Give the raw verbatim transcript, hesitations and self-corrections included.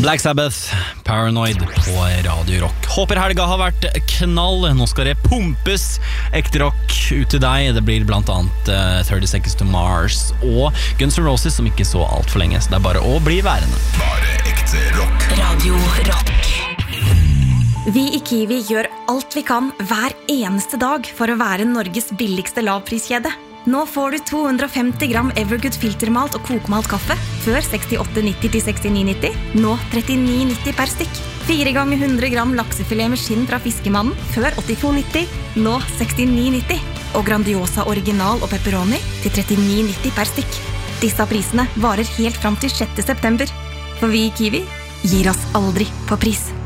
Black Sabbath, Paranoid på Radio Rock. Håper helga har vært knall. Nå skal det pumpes ekte rock ut til deg. Det blir blant annet uh, thirty Seconds to Mars og Guns N' Roses, som ikke så alt for lenge, så det er bare å bli værende. Bare ekte rock. Radio Rock. Vi i Kiwi gjør alt vi kan hver eneste dag for å være Norges billigste lavpriskjede. Nå får du to hundre og femti gram Evergood filtermalt og kokmalt kaffe før sekstiåtte nitti til sekstini nitti, nå trettini nitti per stykk. Fire ganger hundre gram laksefilet med skinn fra fiskemannen før åttito nitti, nå sekstini nitti. Og Grandiosa original og pepperoni til trettini nitti per stykk. Disse prisene varer helt fram til sjette september. For vi i Kiwi gir oss aldri på pris.